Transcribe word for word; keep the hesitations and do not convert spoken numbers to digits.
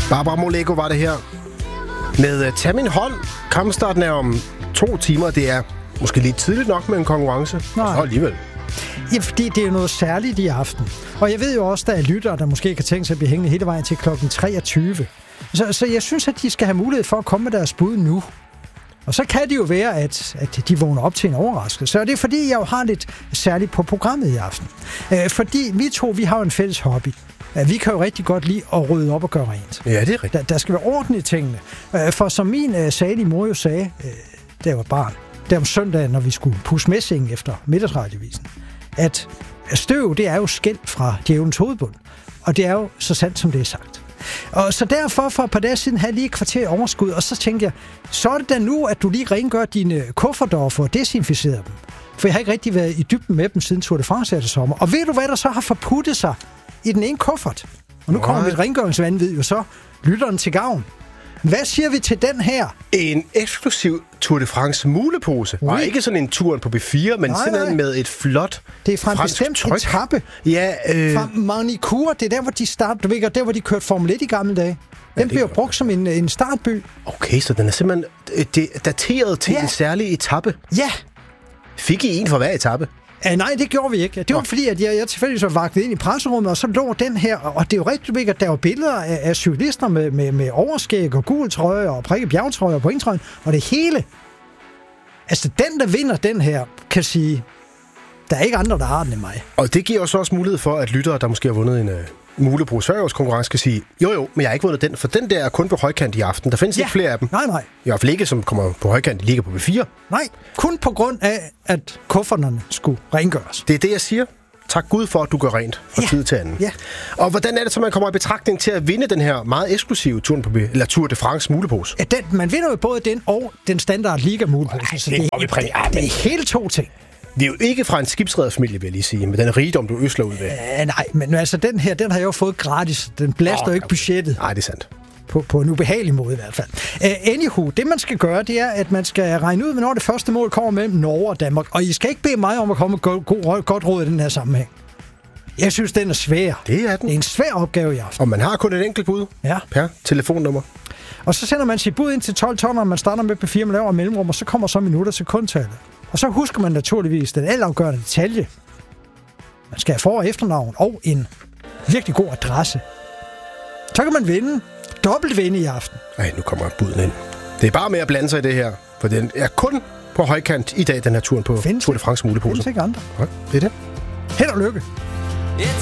Barbara Moleko var det her. Med uh, Tag min hånd. Kampstarten er om to timer. Det er måske lidt tidligt nok med en konkurrence. Nej. Så alligevel. Ja, fordi det er noget særligt i aften. Og jeg ved jo også, at der er lyttere, der måske kan tænke sig at blive hængende hele vejen til klokken treogtyve. Så, så jeg synes, at de skal have mulighed for at komme med deres bud nu. Og så kan det jo være, at, at de vågner op til en overraskelse. Og det er fordi, jeg jo har lidt særligt på programmet i aften. Øh, fordi vi to, vi har jo en fælles hobby. Vi kan jo rigtig godt lide at rydde op og gøre rent. Ja, det er rigtigt. Der, der skal være orden i tingene. For som min uh, salige mor jo sagde, uh, da jeg var barn, der om søndagen, når vi skulle pusse messingen efter middagsradiovisen, at støv, det er jo skæld fra djævelens hovedbund. Og det er jo så sandt, som det er sagt. Og så derfor for et par dage siden havde jeg lige et kvarter i overskud, og så tænkte jeg, så er det da nu, at du lige rengør dine kufferter og får desinficeret dem. For jeg har ikke rigtig været i dybden med dem siden Tour de France til sommer. Og ved du, hvad der så har forputtet sig i den ene kuffert? Og nu kommer mit rengøringsvanvid jo så lytteren til gavn. Hvad siger vi til den her? En eksklusiv Tour de France mulepose. Oui. Og ikke sådan en tur på B fire, men Nej, simpelthen nej. med et flot Det er fra en fransk bestemt tryk. etape. Ja, øh... Fra Manicure, det er der, hvor de startede, du ved, der hvor de kørte Formel et i gamle dage. Den ja, bliver brugt som en, en startby. Okay, så den er simpelthen øh, det, dateret til Ja. en særlig etape. Ja. Fik I en for hver etape? Uh, nej, det gjorde vi ikke. Det var Nå. fordi, at jeg, jeg tilfældigvis var vagtet ind i presserummet, og så lå den her, og det er jo rigtig vigtigt, at der var billeder af, af cyklister med, med, med overskæg og gul trøje og prikket bjergtrøje og pointtrøjen, og det hele. Altså, den, der vinder den her, kan sige, der er ikke andre, der har den end mig. Og det giver jo så også mulighed for, at lyttere, der måske har vundet en øh, mulepose før års konkurrence, kan sige, jo jo, men jeg har ikke vundet den, for den der er kun på højkant i aften. Der findes Ja. ikke flere af dem. Nej, nej. I hvert fald ikke, som kommer på højkant i Liga på B fire. Nej, kun på grund af, at kufferterne skulle rengøres. Det er det, jeg siger. Tak Gud for, at du gør rent fra Ja. tid til anden. Ja. Og hvordan er det så, man kommer i betragtning til at vinde den her meget eksklusive Tour, på, eller Tour de France mulepose? Ja, den, man vinder jo både den og den standard liga-mulepose, så det det, må vi præge. det, det er helt to ting. Det er jo ikke fra en skibsrederfamilie, vil jeg lige sige, med den rigdom, du øsler ud ved. Uh, nej, men altså den her, den har jeg jo fået gratis. Den belaster Nå, jo ikke budgettet. Nej, det er sandt. På, på en ubehagelig måde i hvert fald. Uh, anywho, det man skal gøre, det er, at man skal regne ud, hvornår det første mål kommer mellem Norge og Danmark. Og I skal ikke bede mig om at komme med go- go- godt råd i den her sammenhæng. Jeg synes, den er svær. Det er den. Det er en svær opgave i aften. Og man har kun et enkelt bud Ja. per telefonnummer. Og så sender man sit bud ind til tolv tonner, og man starter med på fire, man laver mellemrum, og så kommer så minutter til sekundtallet. Og så husker man naturligvis den altafgørende detalje. Man skal have for- og efternavn og en virkelig god adresse. Så kan man vinde. Dobbelt vinde i aften. Ej, nu kommer buden ind. Det er bare med at blande sig i det her, for den er kun på højkant i dag, den her turen på Findes Tour de France mulepose. Findes ikke andre. Ja, det er det. Held og lykke. It's